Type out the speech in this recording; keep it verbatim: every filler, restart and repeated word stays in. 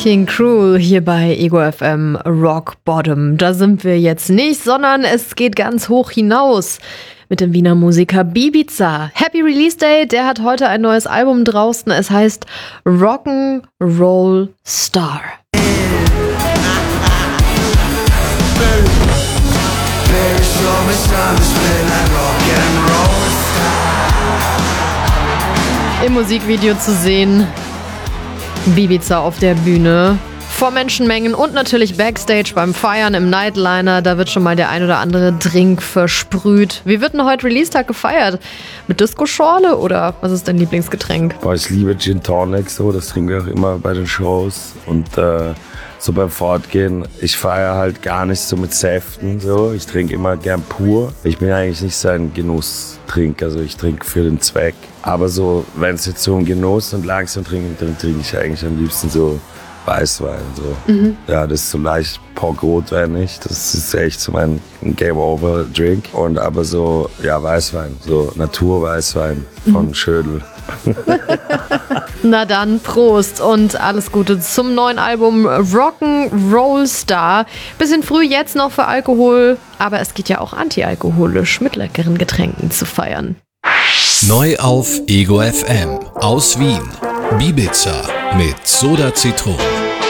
King Cruel hier bei Ego F M Rock Bottom. Da sind wir jetzt nicht, sondern es geht ganz hoch hinaus mit dem Wiener Musiker Bibiza. Happy Release Day, der hat heute ein neues Album draußen. Es heißt Rock'n'Roll Star. Im Musikvideo zu sehen Bibiza auf der Bühne, vor Menschenmengen und natürlich Backstage beim Feiern im Nightliner. Da wird schon mal der ein oder andere Drink versprüht. Wie wird denn heute Release-Tag gefeiert? Mit Disco-Schorle oder was ist dein Lieblingsgetränk? Boah, ich liebe Gin Tonic, so, das trinken wir auch immer bei den Shows. Und äh, so beim Fortgehen, ich feiere halt gar nicht so mit Säften. So. Ich trinke immer gern pur. Ich bin eigentlich nicht so ein Genusstrinker, also ich trinke für den Zweck. Aber so, wenn es jetzt so um Genuss und langsam trinken, dann trinke ich eigentlich am liebsten so Weißwein. So. Mhm. Ja, das ist so leicht Pock-Rotwein nicht. Das ist echt so mein Game-Over-Drink. Und aber so, ja, Weißwein, so Naturweißwein von mhm. Schödel. Na dann, Prost und alles Gute zum neuen Album Rock'n'Roll Star. Bisschen früh jetzt noch für Alkohol, aber es geht ja auch antialkoholisch mit leckeren Getränken zu feiern. Neu auf Ego F M aus Wien. Bibiza mit Soda Zitronen.